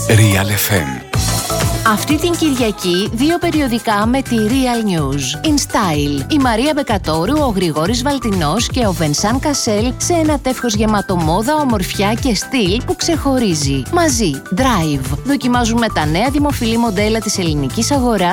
Real FM. Αυτή την Κυριακή, δύο περιοδικά με τη Real News. In Style, η Μαρία Μπεκατόρου, ο Γρηγόρης Βαλτινός και ο Βενσάν Κασέλ σε ένα τεύχος γεμάτο μόδα, ομορφιά και στυλ που ξεχωρίζει. Μαζί, Drive, δοκιμάζουμε τα νέα δημοφιλή μοντέλα της ελληνικής αγοράς